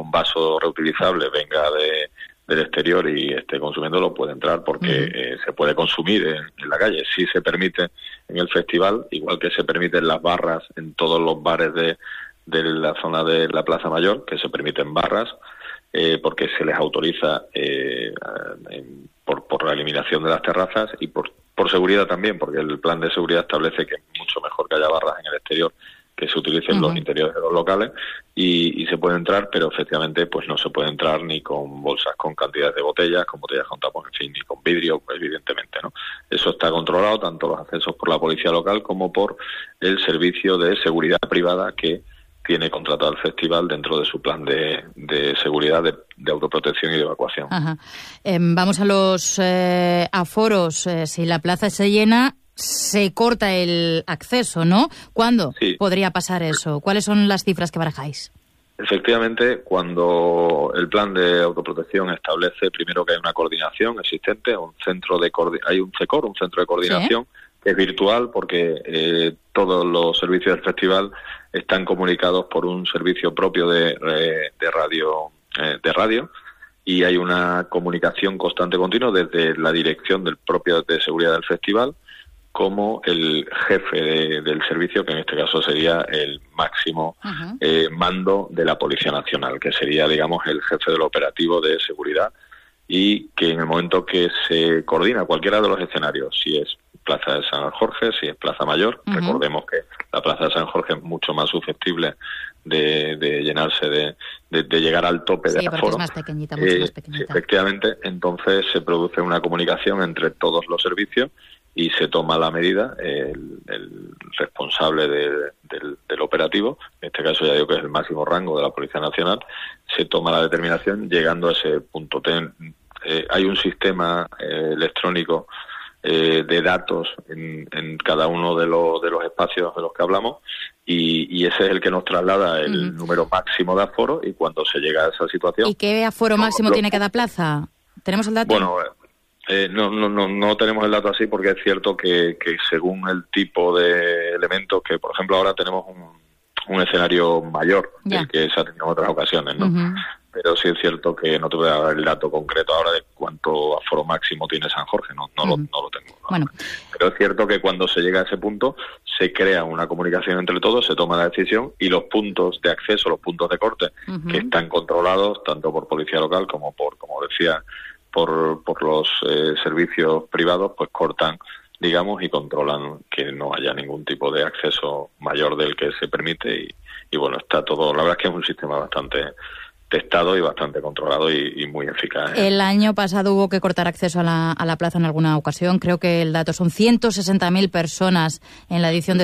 un vaso reutilizable venga del exterior y esté consumiéndolo, puede entrar porque se puede consumir en la calle. Sí se permite en el festival, igual que se permiten las barras en todos los bares de la zona de la Plaza Mayor, que se permiten barras, porque se les autoriza por la eliminación de las terrazas y por seguridad también, porque el plan de seguridad establece que es mucho mejor que haya barras en el exterior que se utilicen los interiores de los locales y se puede entrar, pero efectivamente pues no se puede entrar ni con bolsas con cantidades de botellas, con botellas con tapón, en fin, ni con vidrio, pues, evidentemente, ¿no? Eso está controlado, tanto los accesos por la policía local como por el servicio de seguridad privada que tiene contratado el festival dentro de su plan de seguridad, de autoprotección y de evacuación. Ajá. Vamos a los aforos. Si la plaza se llena, se corta el acceso, ¿no? ¿Cuándo podría pasar eso? ¿Cuáles son las cifras que barajáis? Efectivamente, cuando el plan de autoprotección establece primero que hay una coordinación existente, hay un CECOR, un centro de coordinación, que es virtual porque todos los servicios del festival están comunicados por un servicio propio de radio y hay una comunicación constante continua desde la dirección del propio de seguridad del festival como el jefe del servicio, que en este caso sería el máximo mando de la Policía Nacional, que sería, digamos, el jefe del operativo de seguridad, y que en el momento que se coordina cualquiera de los escenarios, si es Plaza de San Jorge, si es Plaza Mayor, recordemos que la Plaza de San Jorge es mucho más susceptible de llenarse, de llegar al tope de aforo. Sí, porque es más pequeñita, mucho más pequeñita. Sí, efectivamente, entonces se produce una comunicación entre todos los servicios y se toma la medida, el responsable del operativo, en este caso ya digo que es el máximo rango de la Policía Nacional, se toma la determinación llegando a ese punto. Hay un sistema electrónico de datos en cada uno de los espacios de los que hablamos y ese es el que nos traslada el número máximo de aforo y cuando se llega a esa situación... ¿Y qué aforo máximo tiene cada plaza? ¿Tenemos el dato? Bueno, no tenemos el dato así porque es cierto que según el tipo de elementos que, por ejemplo, ahora tenemos un escenario mayor del que se ha tenido en otras ocasiones, ¿no? Pero sí es cierto que no te voy a dar el dato concreto ahora de cuánto aforo máximo tiene San Jorge, no lo tengo. ¿No? Bueno. Pero es cierto que cuando se llega a ese punto se crea una comunicación entre todos, se toma la decisión y los puntos de acceso, los puntos de corte, que están controlados tanto por policía local como como decía, por los servicios privados, pues cortan, digamos, y controlan que no haya ningún tipo de acceso mayor del que se permite y bueno, está todo, la verdad es que es un sistema bastante testado y bastante controlado y muy eficaz. El año pasado hubo que cortar acceso a la plaza en alguna ocasión. Creo que el dato son 160.000 personas en la edición de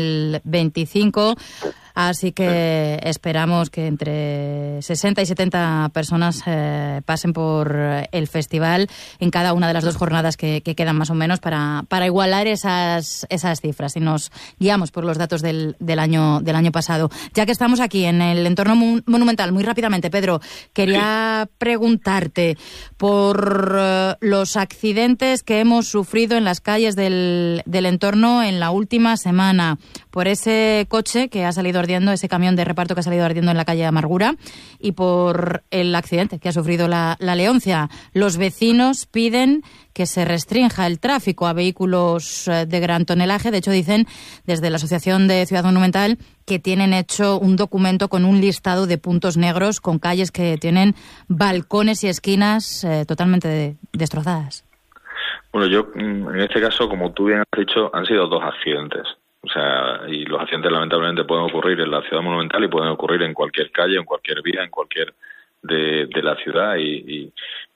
2025. Así que esperamos que entre 60 y 70 personas pasen por el festival en cada una de las dos jornadas que quedan más o menos para igualar esas cifras y nos guiamos por los datos del año pasado. Ya que estamos aquí en el entorno monumental, muy rápidamente, Pedro, quería preguntarte por los accidentes que hemos sufrido en las calles del entorno en la última semana, por ese coche que ha salido ardiendo, ese camión de reparto que ha salido ardiendo en la calle Amargura y por el accidente que ha sufrido la Leoncia. Los vecinos piden que se restrinja el tráfico a vehículos de gran tonelaje. De hecho, dicen desde la Asociación de Ciudad Monumental que tienen hecho un documento con un listado de puntos negros con calles que tienen balcones y esquinas totalmente destrozadas. Bueno, yo en este caso, como tú bien has dicho, han sido 2 accidentes. O sea, y los accidentes lamentablemente pueden ocurrir en la ciudad monumental y pueden ocurrir en cualquier calle, en cualquier vía, en cualquier de la ciudad y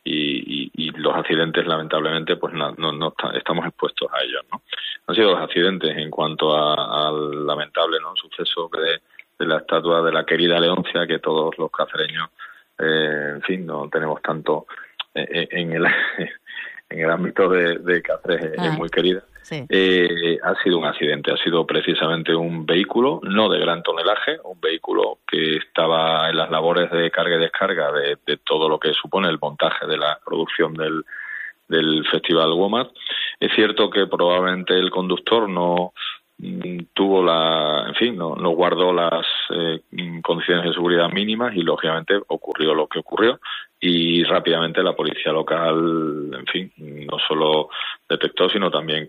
los accidentes lamentablemente pues no estamos expuestos a ellos, ¿no? Han sido 2 accidentes en cuanto al lamentable, ¿no?, suceso de la estatua de la querida Leoncia, que todos los cacereños en fin, no tenemos tanto en el ámbito de Cáceres, es muy querida. Sí. Ha sido un accidente, ha sido precisamente un vehículo no de gran tonelaje, un vehículo que estaba en las labores de carga y descarga de todo lo que supone el montaje de la producción del Festival WOMAD. Es cierto que probablemente el conductor no no guardó las condiciones de seguridad mínimas y lógicamente ocurrió lo que ocurrió y rápidamente la policía local, en fin, no solo detectó, sino también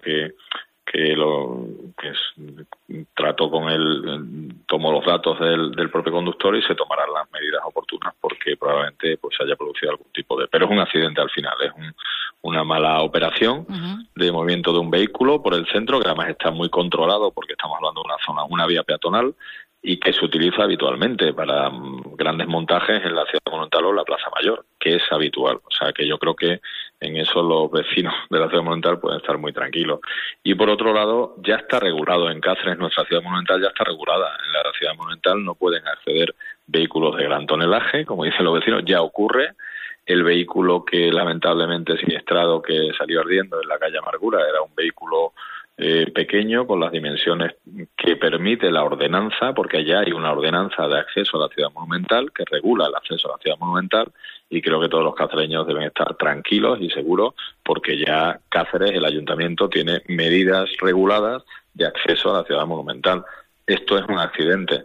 trató con él, tomó los datos del propio conductor y se tomarán las medidas oportunas porque probablemente pues haya producido algún tipo de... Pero es un accidente al final, es una mala operación de movimiento de un vehículo por el centro, que además está muy controlado porque estamos hablando de una vía peatonal y que se utiliza habitualmente para grandes montajes en la Ciudad Monumental o la Plaza Mayor, que es habitual. O sea que yo creo que en eso los vecinos de la Ciudad Monumental pueden estar muy tranquilos. Y por otro lado, ya está regulado en Cáceres, nuestra Ciudad Monumental ya está regulada. En la Ciudad Monumental no pueden acceder vehículos de gran tonelaje, como dicen los vecinos, ya ocurre. El vehículo que lamentablemente siniestrado que salió ardiendo en la calle Amargura era un vehículo pequeño con las dimensiones que permite la ordenanza, porque allá hay una ordenanza de acceso a la Ciudad Monumental que regula el acceso a la Ciudad Monumental y creo que todos los cacereños deben estar tranquilos y seguros porque ya Cáceres, el ayuntamiento, tiene medidas reguladas de acceso a la Ciudad Monumental. Esto es un accidente.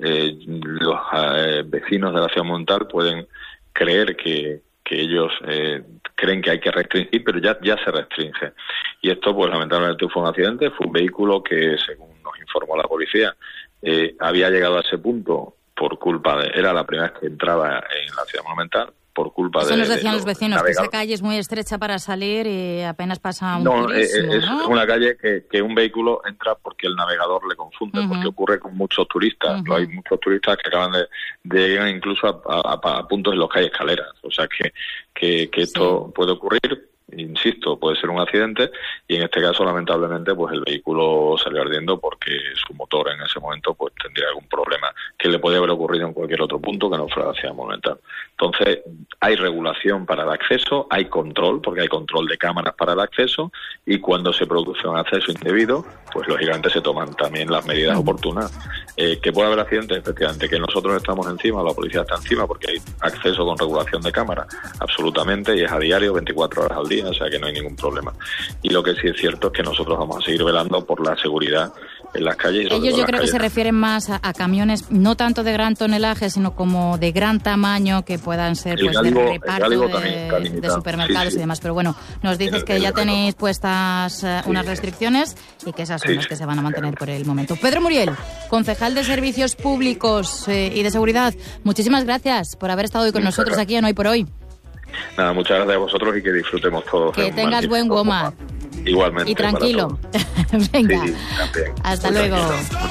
Los vecinos de la Ciudad Monumental pueden creer que ellos creen que hay que restringir, pero ya se restringe. Y esto, pues lamentablemente fue un accidente, fue un vehículo que, según nos informó la policía, había llegado a ese punto por culpa era la primera vez que entraba en la Ciudad Monumental, por culpa Eso nos decían los vecinos, que esa calle es muy estrecha para salir y apenas pasa un turismo, es una calle que un vehículo entra porque el navegador le confunde, porque ocurre con muchos turistas. Hay muchos turistas que acaban de llegar incluso a puntos en los que hay escaleras. O sea que esto puede ocurrir. Insisto, puede ser un accidente y en este caso lamentablemente pues el vehículo salió ardiendo porque su motor en ese momento pues tendría algún problema que le podría haber ocurrido en cualquier otro punto que no fuera la Ciudad Monumental. Entonces hay regulación para el acceso, hay control porque hay control de cámaras para el acceso y cuando se produce un acceso indebido pues lógicamente se toman también las medidas oportunas. Que puede haber accidentes, efectivamente, que nosotros estamos encima, la policía está encima porque hay acceso con regulación de cámara, absolutamente, y es a diario, 24 horas al día, o sea que no hay ningún problema. Y lo que sí es cierto es que nosotros vamos a seguir velando por la seguridad en las calles. Ellos yo creo que se refieren más a camiones no tanto de gran tonelaje, sino como de gran tamaño que puedan ser pues, de reparto de supermercados y demás. Pero bueno, nos dices que ya tenéis puestas unas restricciones y que esas son las que se van a mantener por el momento. Pedro Muriel, concejal de Servicios Públicos y de Seguridad, muchísimas gracias por haber estado hoy con nosotros aquí en Hoy por Hoy. Nada, muchas gracias a vosotros y que disfrutemos todos. Que tengas buen goma. Igualmente. Y tranquilo. Venga, hasta luego.